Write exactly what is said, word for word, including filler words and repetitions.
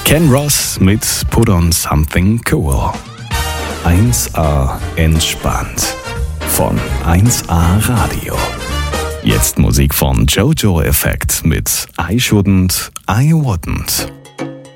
Ken Ross mit Put on Something Cool. eins A entspannt von eins A Radio. Jetzt Musik von Jojo Effect mit I Shouldn't, I Wouldn't.